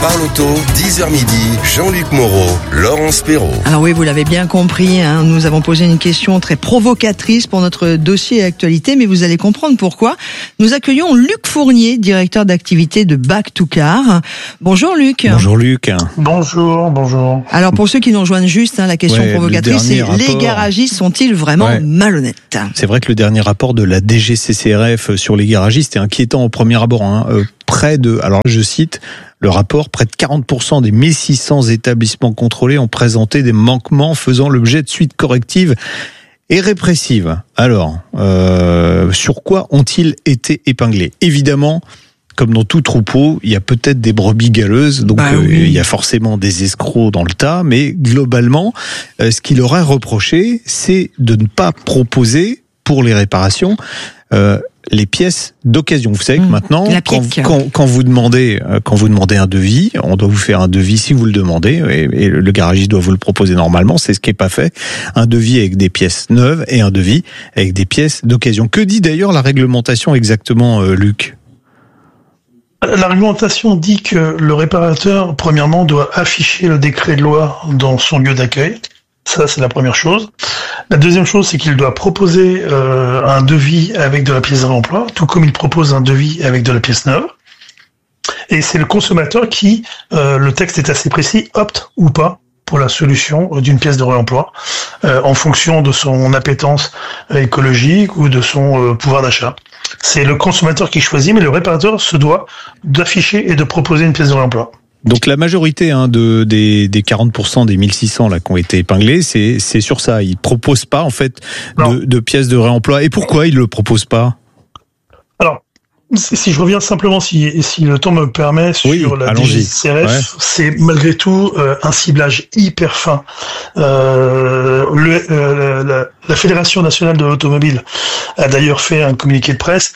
parle auto, 10h midi, Jean-Luc Moreau, Laurence Perrault. Alors oui, vous l'avez bien compris, nous avons posé une question très provocatrice pour notre dossier actualité, mais vous allez comprendre pourquoi. Nous accueillons Luc Fournier, directeur d'activité de Back to Car. Bonjour Luc. Bonjour Luc. Bonjour. Alors pour ceux qui nous rejoignent juste, la question provocatrice, c'est les garagistes sont-ils vraiment malhonnêtes ? C'est vrai que le dernier rapport de la DGCCRF sur les garagistes est inquiétant au premier abord. Près de, alors je cite le rapport, près de 40% des 1600 établissements contrôlés ont présenté des manquements faisant l'objet de suites correctives et répressives. Alors, sur quoi ont-ils été épinglés ? Évidemment, comme dans tout troupeau, il y a peut-être des brebis galeuses, donc il y a forcément des escrocs dans le tas, mais globalement, ce qu'il aurait reproché, c'est de ne pas proposer pour les réparations les pièces d'occasion. Vous savez que maintenant, quand vous demandez un devis, on doit vous faire un devis si vous le demandez, et le garagiste doit vous le proposer normalement, c'est ce qui n'est pas fait. Un devis avec des pièces neuves et un devis avec des pièces d'occasion. Que dit d'ailleurs la réglementation exactement, Luc ? La réglementation dit que le réparateur, premièrement, doit afficher le décret de loi dans son lieu d'accueil. Ça, c'est la première chose. La deuxième chose, c'est qu'il doit proposer un devis avec de la pièce de réemploi, tout comme il propose un devis avec de la pièce neuve. Et c'est le consommateur qui, le texte est assez précis, opte ou pas pour la solution d'une pièce de réemploi, en fonction de son appétence écologique ou de son pouvoir d'achat. C'est le consommateur qui choisit, mais le réparateur se doit d'afficher et de proposer une pièce de réemploi. Donc la majorité des 40% des 1600 là qui ont été épinglés, c'est sur ça. Ils proposent pas en fait de pièces de réemploi. Et pourquoi ils le proposent pas ? Alors, si je reviens simplement, si le temps me permet, sur la DGCCRF, c'est malgré tout un ciblage hyper fin. La Fédération nationale de l'automobile a d'ailleurs fait un communiqué de presse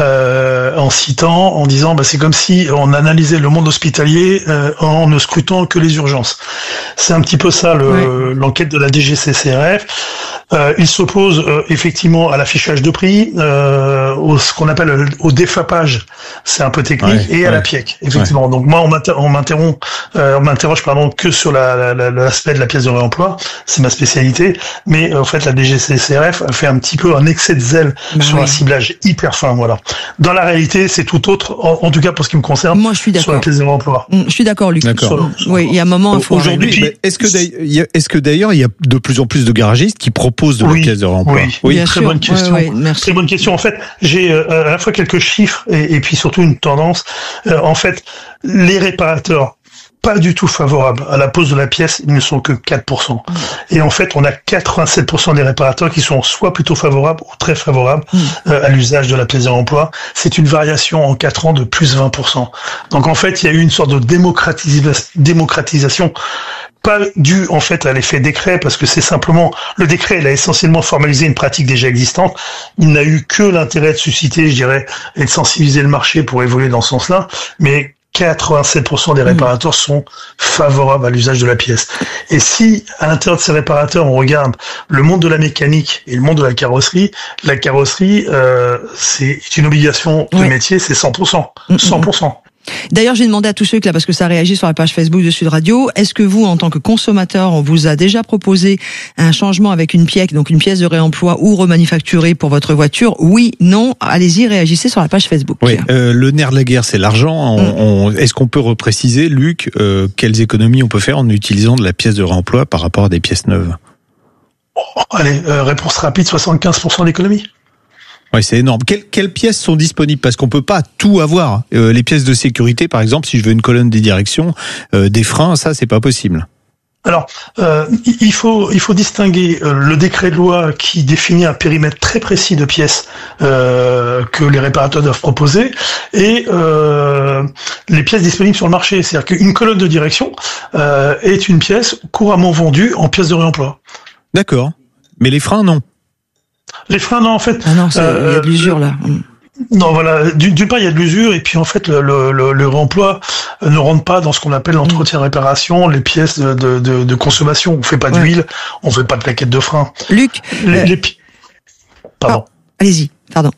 en disant c'est comme si on analysait le monde hospitalier en ne scrutant que les urgences. C'est un petit peu ça l'enquête de la DGCCRF. Il s'oppose effectivement à l'affichage de prix, ce qu'on appelle au défapage, c'est un peu technique, et à la PIEC, effectivement. Donc moi, on m'interroge que sur l'aspect de la pièce de réemploi, c'est ma spécialité, mais en fait la DGCCRF a fait un petit peu un excès de zèle sur un ciblage hyper fin, voilà. Dans la réalité, c'est tout autre, en tout cas pour ce qui me concerne, moi, je suis d'accord. Sur la pièce de réemploi. Je suis d'accord, Luc. Oui, il y a un moment, il faut aujourd'hui. Est-ce que d'ailleurs, il y a de plus en plus de garagistes qui proposent de la pièce de réemploi? Oui, très bonne question. Très bonne question. En fait, j'ai à la fois quelques chiffres et puis surtout une tendance. En fait, les réparateurs pas du tout favorables à la pose de la pièce, ils ne sont que 4%. Et en fait, on a 87% des réparateurs qui sont soit plutôt favorables ou très favorables à l'usage de la pièce de réemploi. C'est une variation en 4 ans de plus 20%. Donc en fait, il y a eu une sorte de démocratisation, pas dû en fait à l'effet décret, parce que c'est simplement le décret, il a essentiellement formalisé une pratique déjà existante. Il n'a eu que l'intérêt de susciter, je dirais, et de sensibiliser le marché pour évoluer dans ce sens-là, mais 87% des réparateurs sont favorables à l'usage de la pièce. Et si, à l'intérieur de ces réparateurs, on regarde le monde de la mécanique et le monde de la carrosserie, c'est une obligation de métier, c'est 100%. 100%. D'ailleurs, j'ai demandé à tous ceux parce que ça réagit sur la page Facebook de Sud Radio, est-ce que vous, en tant que consommateur, on vous a déjà proposé un changement avec une PIEC, donc une pièce de réemploi ou remanufacturée pour votre voiture? Oui, non, allez-y, réagissez sur la page Facebook. Oui, le nerf de la guerre, c'est l'argent. Est-ce qu'on peut repréciser, Luc, quelles économies on peut faire en utilisant de la pièce de réemploi par rapport à des pièces neuves? Réponse rapide, 75% d'économie. Oui, c'est énorme. Quelles pièces sont disponibles? Parce qu'on peut pas tout avoir. Les pièces de sécurité, par exemple, si je veux une colonne des directions, des freins, ça, c'est pas possible. Alors, il faut distinguer le décret de loi qui définit un périmètre très précis de pièces que les réparateurs doivent proposer et les pièces disponibles sur le marché. C'est-à-dire qu'une colonne de direction est une pièce couramment vendue en pièce de réemploi. D'accord. Mais les freins, non. Les freins, non, en fait. Ah non, il y a de l'usure là. Non, voilà. D'une part, il y a de l'usure, et puis en fait, le réemploi ne rentre pas dans ce qu'on appelle l'entretien-réparation, les pièces de consommation. On fait pas d'huile, on fait pas de plaquettes de frein. Luc, Pardon. Allez-y, pardon.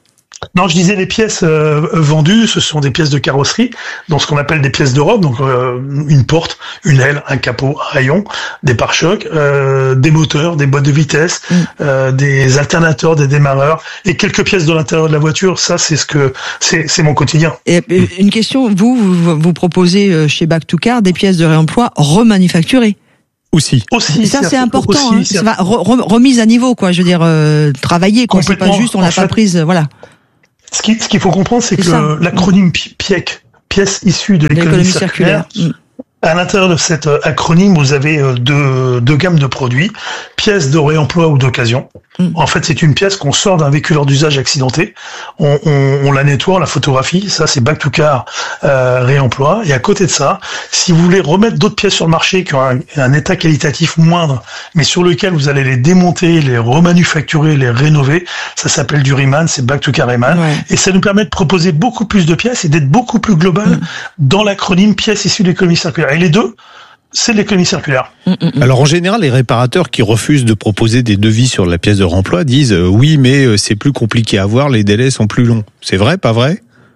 Non, je disais les pièces vendues, ce sont des pièces de carrosserie, donc ce qu'on appelle des pièces d'Europe, donc une porte, une aile, un capot, un rayon, des pare-chocs, des moteurs, des boîtes de vitesse, des alternateurs, des démarreurs et quelques pièces de l'intérieur de la voiture. Ça, c'est mon quotidien. Et une question, vous proposez chez Back to Car des pièces de réemploi remanufacturées. Aussi. Et ça, c'est important. Remise à niveau, quoi. Je veux dire, travailler, quoi. C'est pas juste, on l'a pas prise, voilà. Ce qu'il faut comprendre, c'est que l'acronyme PIEC, pièce issue de l'économie circulaire. À l'intérieur de cet acronyme, vous avez deux gammes de produits, pièces de réemploi ou d'occasion. En fait, c'est une pièce qu'on sort d'un véhicule hors d'usage accidenté, on la nettoie, on la photographie, ça c'est Back to Car réemploi. Et à côté de ça, si vous voulez remettre d'autres pièces sur le marché qui ont un état qualitatif moindre, mais sur lequel vous allez les démonter, les remanufacturer, les rénover, ça s'appelle du Reman, c'est Back to Car Reman. Ouais. Et ça nous permet de proposer beaucoup plus de pièces et d'être beaucoup plus global dans l'acronyme pièces issues de l'économie circulaire. Et les deux, c'est l'économie circulaire. Alors en général, les réparateurs qui refusent de proposer des devis sur la pièce de réemploi disent oui, mais c'est plus compliqué à avoir, les délais sont plus longs. C'est vrai, pas vrai ?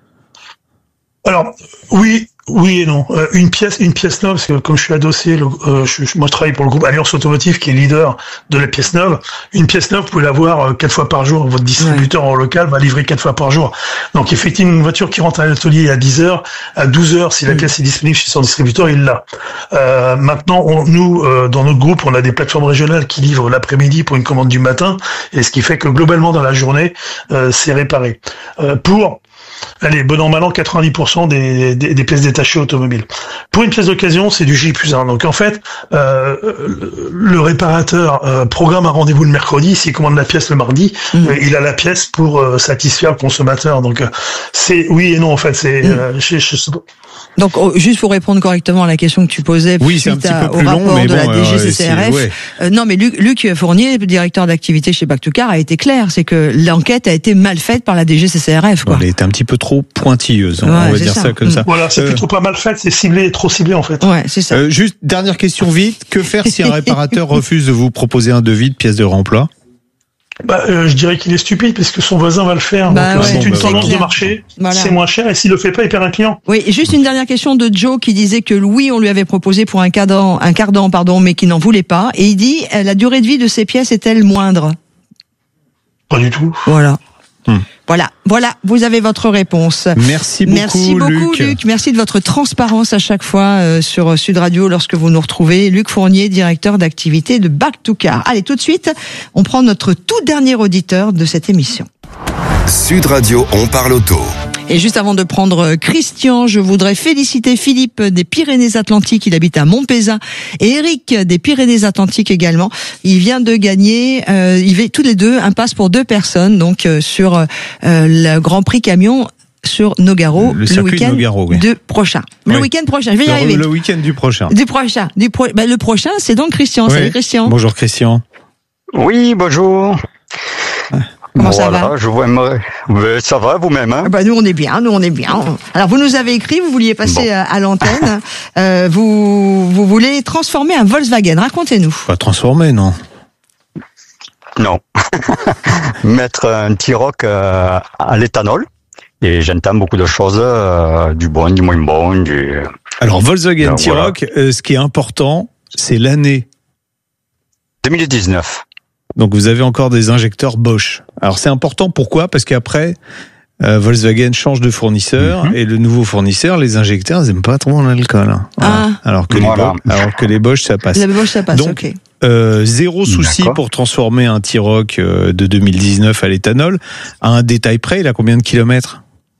Alors oui et non. Une pièce neuve, parce que comme je suis adossé, moi je travaille pour le groupe Alliance Automotive qui est leader de la pièce neuve. Une pièce neuve, vous pouvez l'avoir 4 fois par jour. Votre distributeur en local va livrer 4 fois par jour. Donc effectivement, une voiture qui rentre à l'atelier à 10h, à 12h, si la pièce est disponible chez son distributeur, il l'a. Maintenant, nous, dans notre groupe, on a des plateformes régionales qui livrent l'après-midi pour une commande du matin, et ce qui fait que globalement dans la journée, c'est réparé. Allez, bon an, mal an, 90% des pièces détachées automobiles. Pour une pièce d'occasion, c'est du J+1. Donc en fait, le réparateur programme un rendez-vous le mercredi, s'il commande la pièce le mardi, il a la pièce pour satisfaire le consommateur. Donc c'est oui et non en fait. C'est Donc, juste pour répondre correctement à la question que tu posais, suite au rapport de la DGCCRF, non, mais Luc Fournier, directeur d'activité chez Back to Car, a été clair, c'est que l'enquête a été mal faite par la DGCCRF, quoi. Elle était un petit peu trop pointilleuse, on va dire ça comme ça. Voilà, c'est plutôt pas mal fait, c'est ciblé, trop ciblé en fait. Ouais, c'est ça. Juste, dernière question vite, que faire si un réparateur refuse de vous proposer un devis de pièce de réemploi ? Je dirais qu'il est stupide parce que son voisin va le faire. Donc, c'est une tendance de marché, c'est moins cher et s'il le fait pas, il perd un client. Oui, et juste une dernière question de Joe qui disait que oui, on lui avait proposé pour un cardan, mais qui n'en voulait pas. Et il dit, la durée de vie de ces pièces est-elle moindre ? Pas du tout. Voilà. Voilà, vous avez votre réponse. Merci beaucoup, Luc. Merci de votre transparence à chaque fois sur Sud Radio lorsque vous nous retrouvez. Luc Fournier, directeur d'activité de Back to Car. Allez, tout de suite, on prend notre tout dernier auditeur de cette émission. Sud Radio, on parle auto. Et juste avant de prendre Christian, je voudrais féliciter Philippe des Pyrénées-Atlantiques, il habite à Montpezat, et Eric des Pyrénées-Atlantiques également. Il vient de gagner, tous les deux, un pass pour 2 personnes, donc sur le Grand Prix camion sur Nogaro, le week-end prochain. Le week-end prochain, je vais y arriver. Le week-end du prochain. Le prochain, c'est donc Christian. Salut Christian. Bonjour Christian. Oui, bonjour. Comment ça va ? Ça va vous-même, hein ? Nous on est bien. Alors vous nous avez écrit, vous vouliez passer à l'antenne. Vous voulez transformer un Volkswagen. Racontez-nous. Pas transformer, non. Non. Mettre un T-Roc à l'éthanol. Et j'entends beaucoup de choses, du bon, du moins bon, Alors Volkswagen T-Roc, ce qui est important, c'est l'année. 2019. Donc vous avez encore des injecteurs Bosch. Alors c'est important, pourquoi ? Parce qu'après, Volkswagen change de fournisseur et le nouveau fournisseur, les injecteurs, ils n'aiment pas trop l'alcool. Hein. Voilà. Alors que les Bosch, ça passe. Les Bosch, ça passe, donc, zéro souci pour transformer un T-Roc de 2019 à l'éthanol. À un détail près, il a combien de kilomètres ?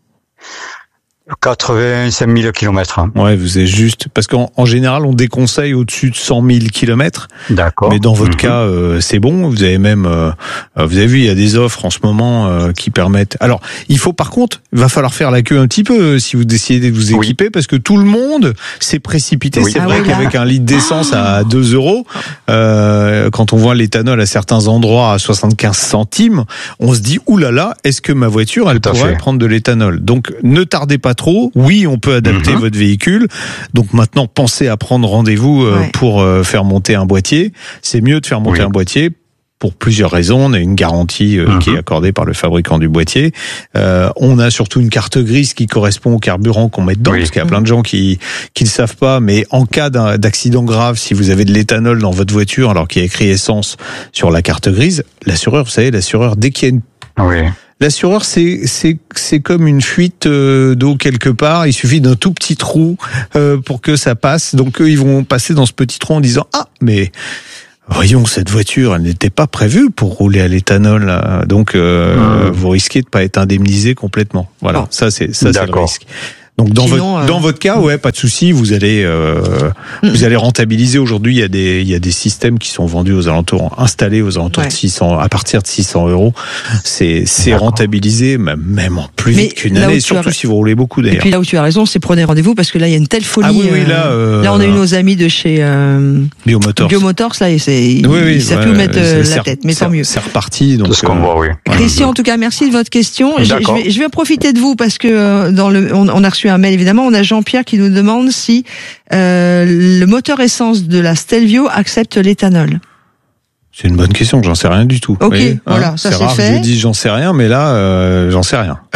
85 000 kilomètres. Ouais, vous êtes juste, parce qu'en général, on déconseille au-dessus de 100 000 kilomètres. D'accord. Mais dans votre cas, c'est bon. Vous avez même, vous avez vu, il y a des offres en ce moment qui permettent. Alors, il va falloir faire la queue un petit peu si vous décidez de vous équiper, parce que tout le monde s'est précipité. Oui. C'est vrai qu'avec un litre d'essence à 2 euros, quand on voit l'éthanol à certains endroits à 75 centimes, on se dit, oulala, est-ce que ma voiture, elle pourrait prendre de l'éthanol ? Donc, ne tardez pas trop. Oui, on peut adapter votre véhicule. Donc maintenant, pensez à prendre rendez-vous pour faire monter un boîtier. C'est mieux de faire monter un boîtier pour plusieurs raisons. On a une garantie qui est accordée par le fabricant du boîtier. On a surtout une carte grise qui correspond au carburant qu'on met dedans, parce qu'il y a plein de gens qui ne savent pas, mais en cas d'accident grave, si vous avez de l'éthanol dans votre voiture alors qu'il y a écrit essence sur la carte grise, l'assureur, vous savez, dès qu'il y a une... L'assureur, c'est comme une fuite d'eau quelque part. Il suffit d'un tout petit trou pour que ça passe. Donc eux, ils vont passer dans ce petit trou en disant mais voyons, cette voiture, elle n'était pas prévue pour rouler à l'éthanol. Donc vous risquez de pas être indemnisé complètement. Voilà, ça c'est le risque. Donc dans votre cas, pas de souci, vous allez rentabiliser. Aujourd'hui, il y a des systèmes qui sont vendus installés aux alentours de 600, à partir de 600 €. C'est rentabilisé, même en plus vite qu'une année, surtout si vous roulez beaucoup d'ailleurs. Et puis là où tu as raison, c'est prenez rendez-vous parce que là il y a une telle folie. Là on a eu nos amis de chez Biomotors là, ils savent plus où mettre la tête, mais tant mieux. C'est reparti. Donc ce qu'on voit, Christian, en tout cas, merci de votre question. Je vais profiter de vous parce que on a reçu un mail, évidemment. On a Jean-Pierre qui nous demande si le moteur essence de la Stelvio accepte l'éthanol. C'est une bonne question, j'en sais rien du tout. Ok, voilà, ça c'est fait. J'ai dit j'en sais rien, mais là, j'en sais rien.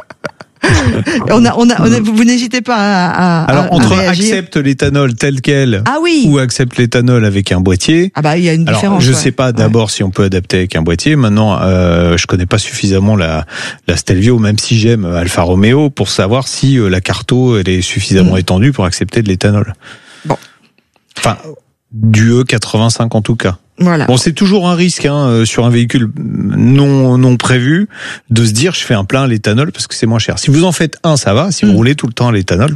Vous n'hésitez pas à entre réagir. accepte l'éthanol tel quel ou accepte l'éthanol avec un boîtier. Il y a une différence. Je sais pas d'abord si on peut adapter avec un boîtier. Maintenant, je connais pas suffisamment la Stelvio, même si j'aime Alfa Romeo, pour savoir si la Carto elle est suffisamment étendue pour accepter de l'éthanol. Enfin, du E85 en tout cas. Voilà. Bon, c'est toujours un risque sur un véhicule non prévu de se dire je fais un plein à l'éthanol parce que c'est moins cher. Si vous en faites un, ça va. Si vous roulez tout le temps à l'éthanol,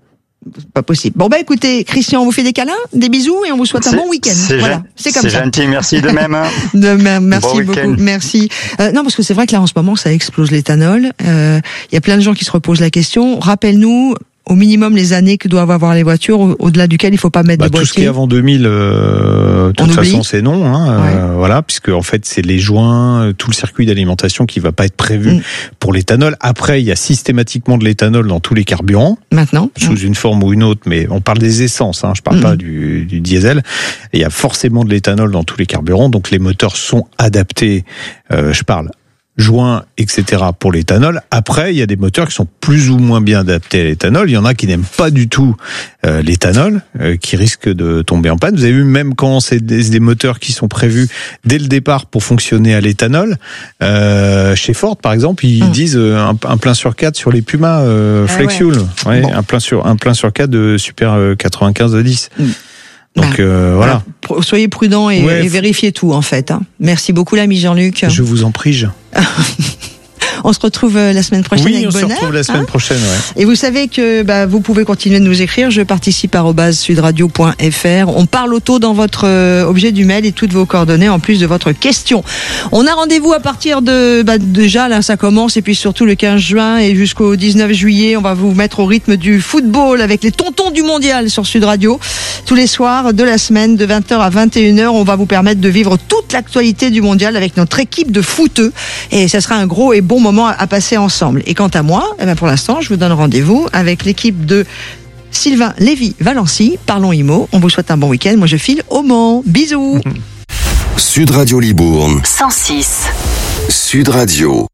pas possible. Bon écoutez, Christian, on vous fait des câlins, des bisous et on vous souhaite un bon week-end. Voilà, c'est comme ça. C'est gentil, merci de même. De même, merci bon beaucoup, merci. Non, parce que c'est vrai que là en ce moment ça explose l'éthanol. Il y a plein de gens qui se reposent la question. Rappelle-nous au minimum les années que doivent avoir les voitures, au-delà duquel il faut pas mettre de boîtier. Tout ce qui est avant 2000, de toute façon c'est non, voilà, puisque en fait c'est les joints, tout le circuit d'alimentation qui va pas être prévu pour l'éthanol. Après, il y a systématiquement de l'éthanol dans tous les carburants. Maintenant, sous une forme ou une autre, mais on parle des essences, je parle pas du diesel. Et il y a forcément de l'éthanol dans tous les carburants, donc les moteurs sont adaptés. Je parle joints, etc. pour l'éthanol. Après, il y a des moteurs qui sont plus ou moins bien adaptés à l'éthanol. Il y en a qui n'aiment pas du tout l'éthanol, qui risquent de tomber en panne. Vous avez vu, même quand c'est des moteurs qui sont prévus dès le départ pour fonctionner à l'éthanol, chez Ford, par exemple, ils disent un plein sur 4 sur les Puma Flex-Fuel. Un plein sur 4 de Super 95 de 10. Donc voilà. Soyez prudents et vérifiez tout en fait. Merci beaucoup l'ami Jean-Luc. Je vous en prie. On se retrouve la semaine prochaine avec bonheur. Oui, on se retrouve la semaine prochaine, Et vous savez que vous pouvez continuer de nous écrire. Je participe @sudradio.fr. On parle auto dans votre objet du mail et toutes vos coordonnées en plus de votre question. On a rendez-vous à partir de déjà là ça commence et puis surtout le 15 juin et jusqu'au 19 juillet, on va vous mettre au rythme du football avec les tontons du mondial sur Sud Radio. Tous les soirs de la semaine de 20h à 21h, on va vous permettre de vivre toute l'actualité du mondial avec notre équipe de footeux et ça sera un gros et bon moment à passer ensemble. Et quant à moi, pour l'instant, je vous donne rendez-vous avec l'équipe de Sylvain Lévy-Valency. Parlons IMO. On vous souhaite un bon week-end. Moi, je file au Mans. Bisous. Sud Radio Libourne. 106. Sud Radio.